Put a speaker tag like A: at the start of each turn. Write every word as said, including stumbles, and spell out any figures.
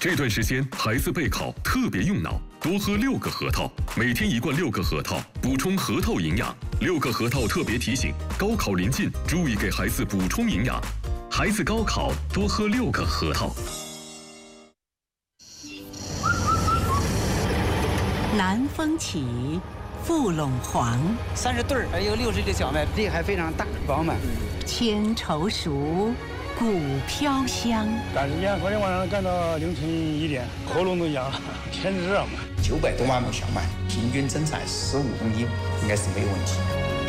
A: 这段时间孩子备考，特别用脑，多喝六个核桃，每天一罐六个核桃，补充核桃营养。六个核桃特别提醒：高考临近，注意给孩子补充营养。孩子高考多喝六个核桃。
B: 南风起，富陇黄，
C: 三十对儿，有六十个小麦，粒还非常大饱满。
B: 千愁熟，谷飘香。
D: 赶时间，昨天晚上干到凌晨一点，喉咙都痒了，天热嘛。
E: 九百多万亩小麦，平均增产十五公斤，应该是没有问题。